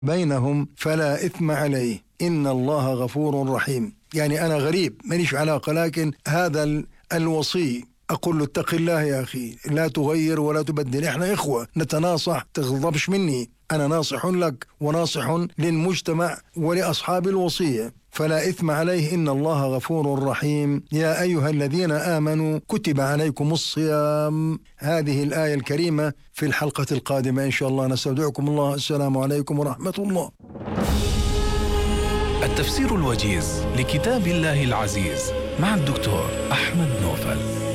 بينهم فلا إثم عليه إن الله غفور رحيم. يعني أنا غريب مانيش علاقة، لكن هذا الوصي أقول له اتق الله يا أخي، لا تغير ولا تبدل، إحنا إخوة نتناصح، تغضبش مني، أنا ناصح لك وناصح للمجتمع ولأصحاب الوصية، فلا إثم عليه إن الله غفور رحيم. يا أيها الذين آمنوا كتب عليكم الصيام. هذه الآية الكريمة في الحلقة القادمة إن شاء الله. نستودعكم الله. السلام عليكم ورحمة الله. التفسير الوجيز لكتاب الله العزيز مع الدكتور أحمد نوفل.